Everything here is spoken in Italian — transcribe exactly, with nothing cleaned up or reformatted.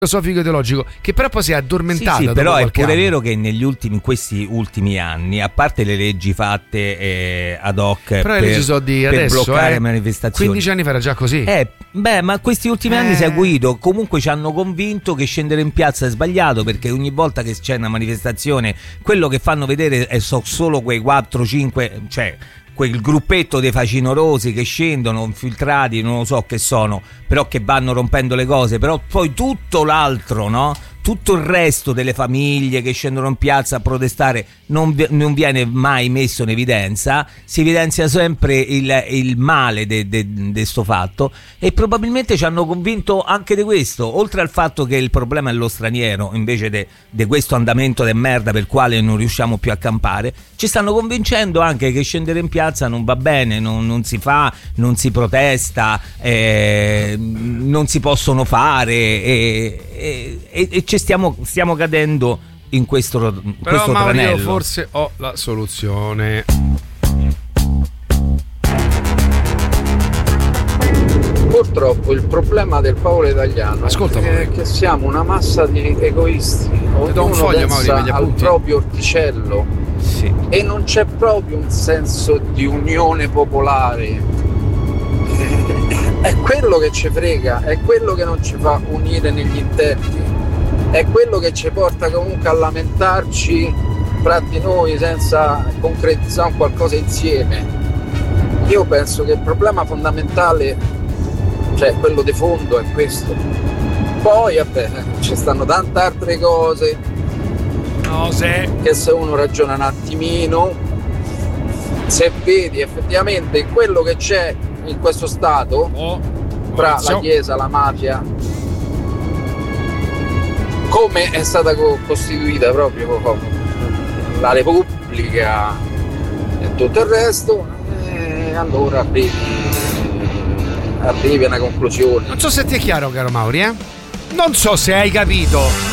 filosofico ideologico che però poi si è addormentata. Sì, sì, però è pure anno. vero che negli ultimi, in questi ultimi anni, a parte le leggi fatte eh, ad hoc però per, le leggi sono di per adesso, bloccare eh, manifestazioni, quindici anni fa era già così. Eh, beh, ma questi ultimi anni eh. si è Guido, comunque ci hanno convinto che scendere in piazza è sbagliato, perché ogni volta che c'è una manifestazione quello che fanno vedere è so, solo quei quattro cinque, cioè quel gruppetto dei facinorosi che scendono infiltrati, non lo so che sono, però che vanno rompendo le cose, però poi tutto l'altro, no? Tutto il resto delle famiglie che scendono in piazza a protestare non, non viene mai messo in evidenza, si evidenzia sempre il, il male di questo fatto, e probabilmente ci hanno convinto anche di questo, oltre al fatto che il problema è lo straniero invece di questo andamento de merda per il quale non riusciamo più a campare, ci stanno convincendo anche che scendere in piazza non va bene, non, non si fa, non si protesta, eh, non si possono fare, e, e, e, e ci stiamo, stiamo cadendo in questo, in però questo Mauro, tranello. io forse ho la soluzione. Purtroppo il problema del popolo italiano Ascolta, è Mauro, che siamo una massa di egoisti, ognuno un foglio, pensa Mauro, al proprio orticello, Sì. e non c'è proprio un senso di unione popolare. È quello che ci frega, è quello che non ci fa unire negli interni, è quello che ci porta comunque a lamentarci fra di noi senza concretizzare qualcosa insieme. Io penso che il problema fondamentale, cioè quello di fondo, è questo. Poi vabbè, ci stanno tante altre cose, no, se... che se uno ragiona un attimino, se vedi effettivamente quello che c'è in questo stato, oh, tra oh, la Chiesa, la mafia, come è stata co- costituita proprio la Repubblica e tutto il resto, e allora arrivi, arrivi a una conclusione. Non so se ti è chiaro, caro Mauri, eh? Non so se hai capito.